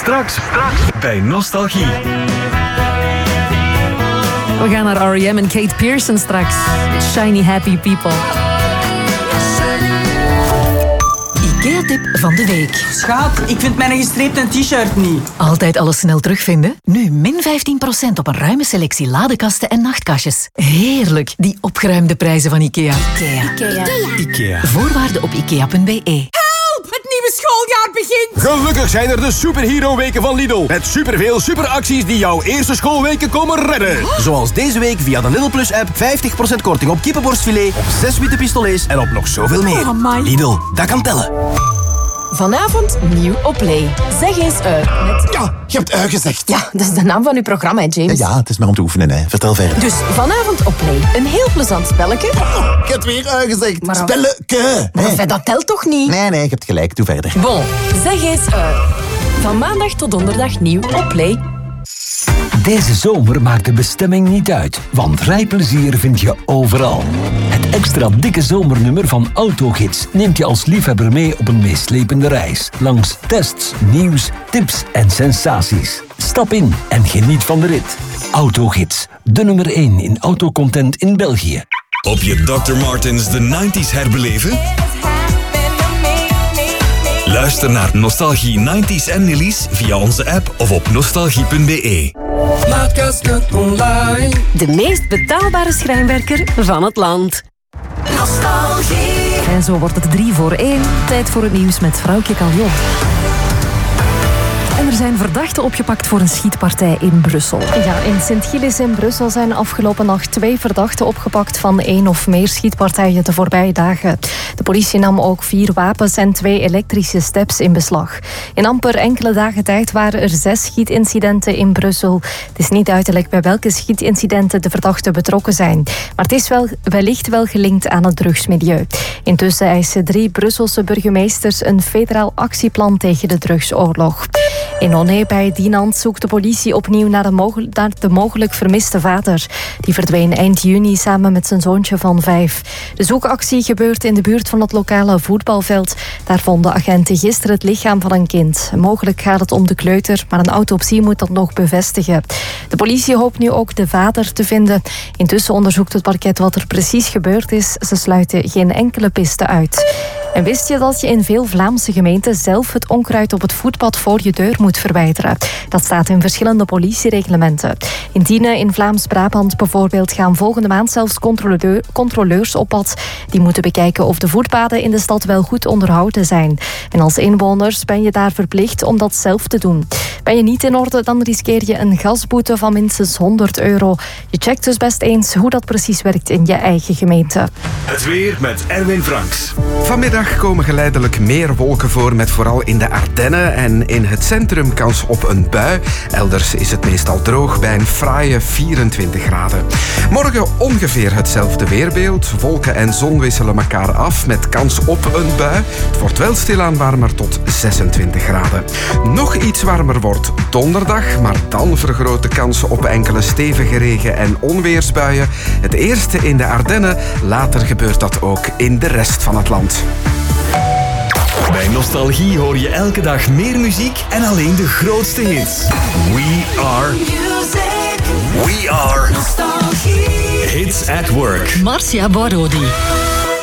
Straks bij Nostalgie. We gaan naar R.E.M. en Kate Pearson straks. Shiny Happy People. IKEA-tip van de week. Schat, ik vind mijn gestreepte t-shirt niet. Altijd alles snel terugvinden? Nu min 15% op een ruime selectie ladekasten en nachtkastjes. Heerlijk, die opgeruimde prijzen van IKEA. IKEA. Voorwaarden op ikea.be. Het nieuwe schooljaar begint! Gelukkig zijn er de Superhero-weken van Lidl. Met superveel superacties die jouw eerste schoolweken komen redden. Zoals deze week via de Lidl Plus-app 50% korting op kippenborstfilet, op 6 witte pistolets en op nog zoveel meer. Lidl, dat kan tellen. Vanavond nieuw op Play. Zeg eens met... Ja, je hebt gezegd. Ja, dat is de naam van uw programma, hè, James. Ja, het is maar om te oefenen, hè. Vertel verder. Dus vanavond op Play. Een heel plezant spelletje. Oh, ik heb het weer gezegd. Maar spelleke. Maar dat telt toch niet? Nee, je hebt gelijk. Doe verder. Bon, zeg eens van maandag tot donderdag nieuw op Play. Deze zomer maakt de bestemming niet uit, want rijplezier vind je overal. Het extra dikke zomernummer van Autogids neemt je als liefhebber mee op een meeslepende reis. Langs tests, nieuws, tips en sensaties. Stap in en geniet van de rit. Autogids, de nummer 1 in autocontent in België. Op je Dr. Martens de 90s herbeleven? Luister naar Nostalgie 90s en Nillies via onze app of op nostalgie.be. De meest betaalbare schrijnwerker van het land. Nostalgie. En zo wordt het 3 voor 1. Tijd voor het nieuws met Vrouwtje Caljon. En er zijn verdachten opgepakt voor een schietpartij in Brussel. Ja, in Sint-Gilles in Brussel zijn afgelopen nacht 2 verdachten opgepakt van 1 of meer schietpartijen de voorbije dagen. De politie nam ook 4 wapens en 2 elektrische steps in beslag. In amper enkele dagen tijd waren er 6 schietincidenten in Brussel. Het is niet duidelijk bij welke schietincidenten de verdachten betrokken zijn. Maar het is wellicht wel gelinkt aan het drugsmilieu. Intussen eisen 3 Brusselse burgemeesters een federaal actieplan tegen de drugsoorlog. In Oné bij Dinant zoekt de politie opnieuw naar de mogelijk vermiste vader. Die verdween eind juni samen met zijn zoontje van 5. De zoekactie gebeurt in de buurt van het lokale voetbalveld. Daar vonden agenten gisteren het lichaam van een kind. Mogelijk gaat het om de kleuter, maar een autopsie moet dat nog bevestigen. De politie hoopt nu ook de vader te vinden. Intussen onderzoekt het parket wat er precies gebeurd is. Ze sluiten geen enkele piste uit. En wist je dat je in veel Vlaamse gemeenten zelf het onkruid op het voetpad voor je deur moet verwijderen? Dat staat in verschillende politiereglementen. In Diene in Vlaams-Brabant bijvoorbeeld gaan volgende maand zelfs controleurs op pad. Die moeten bekijken of de voetpaden in de stad wel goed onderhouden zijn. En als inwoners ben je daar verplicht om dat zelf te doen. Ben je niet in orde, dan riskeer je een gasboete van minstens €100. Je checkt dus best eens hoe dat precies werkt in je eigen gemeente. Het weer met Erwin Franks. Vanmiddag komen geleidelijk meer wolken voor, met vooral in de Ardennen en in het centrum kans op een bui. Elders is het meestal droog bij een fraaie 24 graden. Morgen ongeveer hetzelfde weerbeeld. Wolken en zon wisselen elkaar af met kans op een bui. Het wordt wel stilaan warmer tot 26 graden. Nog iets warmer wordt donderdag, maar dan vergroot de kans op enkele stevige regen- en onweersbuien. Het eerste in de Ardennen, later gebeurt dat ook in de rest van het land. Bij Nostalgie hoor je elke dag meer muziek en alleen de grootste hits. We are Nostalgie. Hits at Work. Marcia Borodi.